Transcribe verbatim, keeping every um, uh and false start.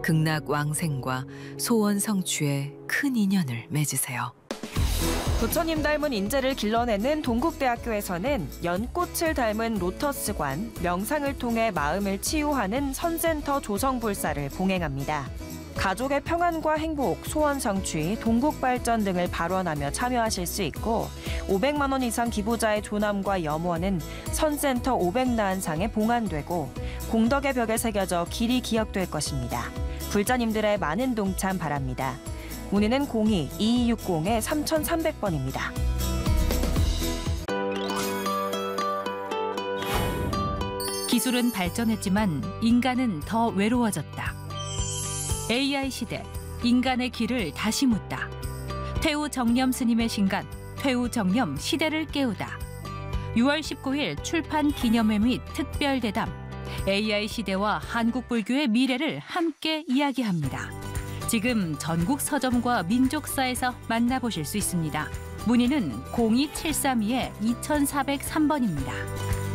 극락왕생과 소원 성취에 큰 인연을 맺으세요. 부처님 닮은 인재를 길러내는 동국대학교에서는 연꽃을 닮은 로터스관, 명상을 통해 마음을 치유하는 선센터 조성불사를 봉행합니다. 가족의 평안과 행복, 소원 성취, 동국 발전 등을 발언하며 참여하실 수 있고 오백만 원 이상 기부자의 조남과 염원은 선센터 오백나은상에 봉안되고 공덕의 벽에 새겨져 길이 기억될 것입니다. 불자님들의 많은 동참 바랍니다. 문의는 공이 이이육공 삼삼공 번입니다. 기술은 발전했지만 인간은 더 외로워졌다. 에이아이 시대, 인간의 길을 다시 묻다. 퇴우 정념 스님의 신간, 퇴우 정념 시대를 깨우다. 유월 십구일 출판 기념회 및 특별 대담. 에이아이 시대와 한국 불교의 미래를 함께 이야기합니다. 지금 전국 서점과 민족사에서 만나보실 수 있습니다. 문의는 공이 칠삼이 이사공삼 번입니다.